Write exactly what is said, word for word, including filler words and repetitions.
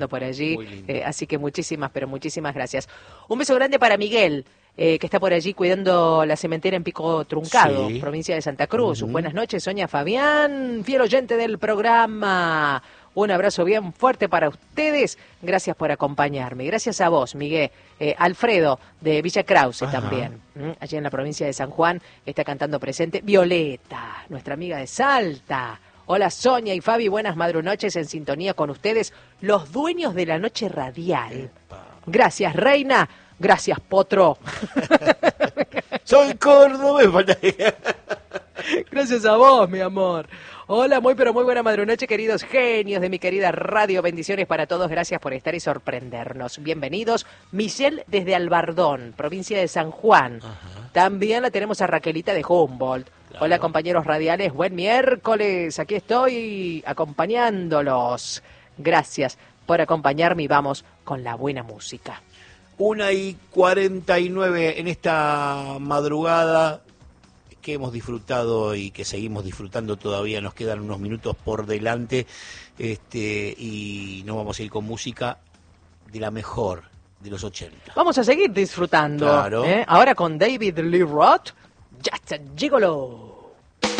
por allí, eh, así que muchísimas, pero muchísimas gracias. Un beso grande para Miguel, eh, que está por allí cuidando la cementera en Pico Truncado, sí. Provincia de Santa Cruz. Uh-huh. Buenas noches, Sonia Fabián, fiel oyente del programa. Un abrazo bien fuerte para ustedes. Gracias por acompañarme. Gracias a vos, Miguel. Eh, Alfredo, de Villa Krause. Ajá. También. ¿Mm? Allí en la provincia de San Juan está cantando presente. Violeta, nuestra amiga de Salta. Hola, Sonia y Fabi. Buenas madrunoches en sintonía con ustedes, los dueños de la noche radial. Epa. Gracias, Reina. Gracias, Potro. Soy cordobés. Gracias a vos, mi amor. Hola, muy pero muy buena madrunoche, queridos genios de mi querida radio. Bendiciones para todos, gracias por estar y sorprendernos. Bienvenidos. Michelle desde Albardón, provincia de San Juan. Ajá. También la tenemos a Raquelita de Humboldt. Claro. Hola, compañeros radiales, buen miércoles. Aquí estoy acompañándolos. Gracias por acompañarme y vamos con la buena música. Una y cuarenta y nueve en esta madrugada que hemos disfrutado y que seguimos disfrutando todavía, nos quedan unos minutos por delante, este, y nos vamos a ir con música de la mejor de los ochenta. Vamos a seguir disfrutando, claro. ¿eh? Ahora con David Lee Roth, Just a Gigolo.